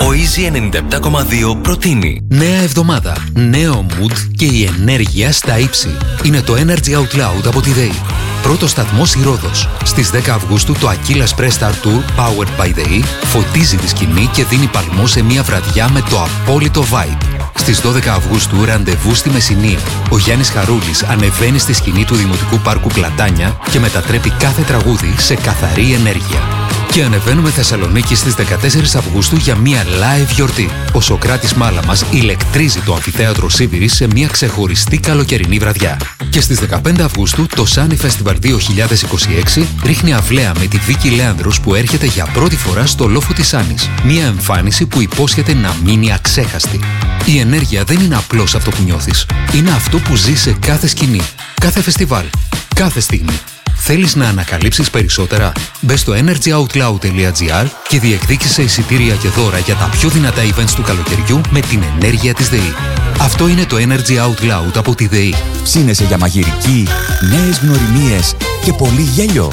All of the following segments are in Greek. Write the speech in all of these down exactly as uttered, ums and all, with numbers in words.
Ο Easy ενενήντα επτά κόμμα δύο προτείνει νέα εβδομάδα, νέο mood και η ενέργεια στα ύψη. Είναι το Energy Out Loud από τη ΔΕΗ. Πρώτο σταθμός η Ρόδος. Στις δέκα Αυγούστου το Aquila Press Star Tour Powered by ΔΕΗ φωτίζει τη σκηνή και δίνει παλμό σε μια βραδιά με το απόλυτο vibe. Στις δώδεκα Αυγούστου ραντεβού στη Μεσσηνία. Ο Γιάννης Χαρούλης ανεβαίνει στη σκηνή του Δημοτικού Πάρκου Πλατάνια και μετατρέπει κάθε τραγούδι σε καθαρή ενέργεια. Και ανεβαίνουμε Θεσσαλονίκη στις δεκατέσσερις Αυγούστου για μια live γιορτή. Ο Σοκράτης Μάλαμας ηλεκτρίζει το αμφιθέατρο Σίβηρης σε μια ξεχωριστή καλοκαιρινή βραδιά. Και στις δεκαπέντε Αυγούστου το Sunny Festival δύο χιλιάδες είκοσι έξι ρίχνει αυλαία με τη Βίκη Λέανδρος που έρχεται για πρώτη φορά στο λόφο της Άννης. Μια εμφάνιση που υπόσχεται να μείνει αξέχαστη. Η ενέργεια δεν είναι απλώς αυτό που νιώθεις. Είναι αυτό που ζεις σε κάθε σκηνή, κάθε φεστιβάλ, κάθε στιγμή. Θέλεις να ανακαλύψεις περισσότερα? Μπες στο energyoutloud τελεία gr και διεκδίκησε εισιτήρια και δώρα για τα πιο δυνατά events του καλοκαιριού με την ενέργεια της ΔΕΗ. Αυτό είναι το Energy Out Loud από τη ΔΕΗ. Ψήνεσαι για μαγειρική, νέες γνωριμίες και πολύ γέλιο.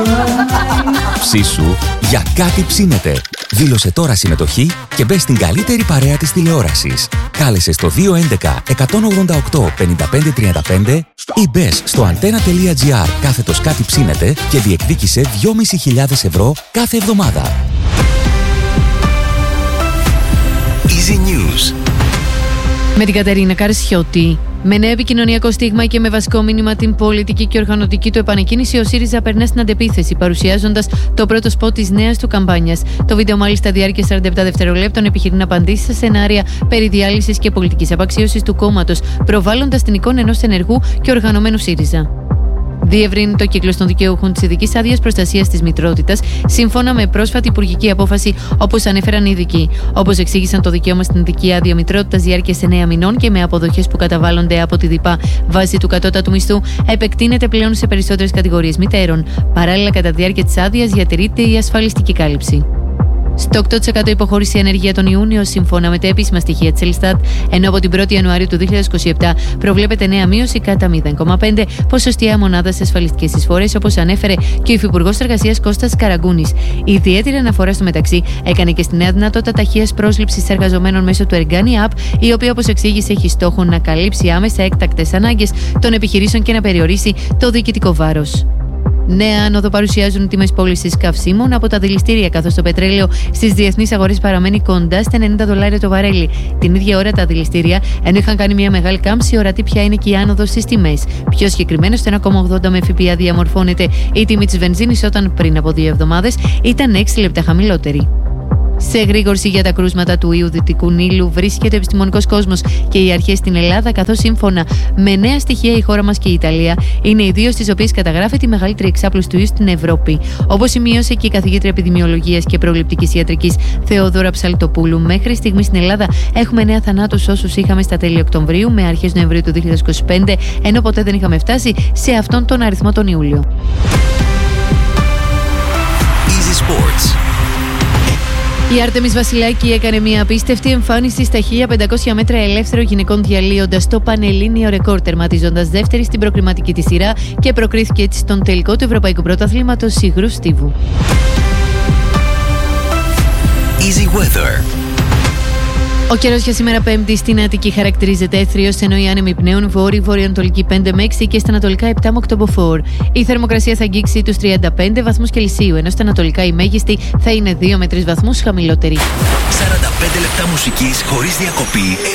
Ψήσου για κάτι ψήνεται. Δήλωσε τώρα συμμετοχή και μπες στην καλύτερη παρέα της τηλεόρασης. Κάλεσε στο δύο έντεκα εκατόν ογδόντα οκτώ πενήντα πέντε τριάντα πέντε ή μπες στο αντένα τελεία gr κάθετος κάτι ψήνεται και διεκδίκησε δυόμισι χιλιάδες ευρώ κάθε εβδομάδα. Easy News. Με την Κατερίνα Καρσιώτη. Με νέο επικοινωνιακό στίγμα και με βασικό μήνυμα την πολιτική και οργανωτική του επανεκκίνηση, ο ΣΥΡΙΖΑ περνά στην αντεπίθεση, παρουσιάζοντας το πρώτο σποτ της νέας του καμπάνιας. Το βίντεο, μάλιστα διάρκεια σαράντα επτά δευτερολέπτων, επιχειρεί να απαντήσει σε σενάρια περί διάλυσης και πολιτικής απαξίωσης του κόμματος, προβάλλοντας την εικόνα ενός ενεργού και οργανωμένου ΣΥΡΙΖΑ. Διευρύνει το κύκλο των δικαιούχων της ειδικής άδειας προστασίας της μητρότητας, σύμφωνα με πρόσφατη υπουργική απόφαση, όπως ανέφεραν οι ειδικοί. Όπως εξήγησαν, το δικαίωμα στην ειδική άδεια μητρότητας διάρκειας εννέα μηνών και με αποδοχές που καταβάλλονται από τη ΔΥΠΑ βάσει του κατώτατου μισθού επεκτείνεται πλέον σε περισσότερες κατηγορίες μητέρων. Παράλληλα, κατά τη διάρκεια της άδειας διατηρείται η ασφαλιστική κάλυψη. Στο οκτώ τοις εκατό υποχώρησε η ανεργία τον Ιούνιο, σύμφωνα με τα επίσημα στοιχεία της Ελστάτ, ενώ από την πρώτη Ιανουαρίου του δύο χιλιάδες είκοσι επτά προβλέπεται νέα μείωση κατά μηδέν κόμμα πέντε ποσοστιαία μονάδα σε ασφαλιστικές εισφορές, όπως ανέφερε και ο Υφυπουργός Εργασίας Κώστας Καραγκούνης. Η ιδιαίτερη αναφορά στο μεταξύ έκανε και στη νέα δυνατότητα ταχείας πρόσληψης εργαζομένων μέσω του Εργάνη App, η οποία, όπως εξήγησε, έχει στόχο να καλύψει άμεσα έκτακτες ανάγκες των επιχειρήσεων και να περιορίσει το διοικητικό βάρος. Νέα άνοδο παρουσιάζουν οι τιμές πώλησης καυσίμων από τα δηληστήρια, καθώς το πετρέλαιο στις διεθνείς αγορές παραμένει κοντά στα ενενήντα δολάρια το βαρέλι. Την ίδια ώρα τα δηληστήρια, ενώ είχαν κάνει μια μεγάλη κάμψη, ορατή πια είναι και η άνοδος στις τιμές. Πιο συγκεκριμένα, στο ένα κόμμα ογδόντα με ΦΠΑ διαμορφώνεται η τιμή της βενζίνης, όταν πριν από δύο εβδομάδες ήταν έξι λεπτά χαμηλότερη. Σε εγρήγορση για τα κρούσματα του ιού Δυτικού Νείλου βρίσκεται ο επιστημονικός κόσμος και οι αρχές στην Ελλάδα, καθώς σύμφωνα με νέα στοιχεία η χώρα μας και η Ιταλία είναι οι δύο στις οποίες καταγράφεται τη μεγαλύτερη εξάπλωση του ιού στην Ευρώπη. Όπως σημείωσε και η καθηγήτρια επιδημιολογίας και προληπτικής ιατρικής Θεοδόρα Ψαλτοπούλου, μέχρι στιγμή στην Ελλάδα έχουμε νέα θανάτους όσους είχαμε στα τέλη Οκτωβρίου με αρχές Νοεμβρίου του δύο χιλιάδες είκοσι πέντε, ενώ ποτέ δεν είχαμε φτάσει σε αυτόν τον αριθμό τον Ιούλιο. Easy Sports. Η Άρτεμις Βασιλάκη έκανε μια απίστευτη εμφάνιση στα χίλια πεντακόσια μέτρα ελεύθερο γυναικών, διαλύοντας το πανελλήνιο ρεκόρ, τερματίζοντας δεύτερη στην προκριματική της σειρά και προκρίθηκε έτσι στον τελικό του Ευρωπαϊκού Πρωταθλήματος υγρού στίβου. Easy Weather. Ο καιρός για σήμερα Πέμπτη στην Αττική χαρακτηρίζεται έθριος, ενώ οι άνεμοι πνέουν βόρειο-βορειοανατολική πέντε με έξι και στα ανατολικά επτά με οκτώ μποφόρ. Η θερμοκρασία θα αγγίξει τους τριάντα πέντε βαθμούς Κελσίου, ενώ στα ανατολικά η μέγιστη θα είναι δύο με τρεις βαθμούς χαμηλότερη. σαράντα πέντε λεπτά μουσικής χωρίς διακοπή.